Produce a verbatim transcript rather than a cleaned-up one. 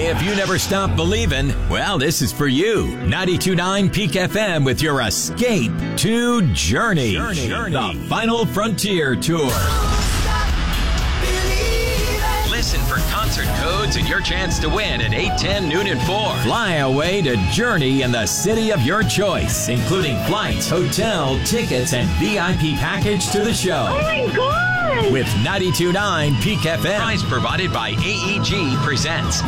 If you never stop believing, well, this is for you. ninety-two point nine Peak F M with your escape to Journey. Journey. Journey. The Final Frontier Tour. Listen for concert codes and your chance to win at eight, ten, noon, and four. Fly away to Journey in the city of your choice, including flights, hotel, tickets, and V I P package to the show. Oh my God! With ninety-two point nine Peak F M. Prize provided by A E G Presents.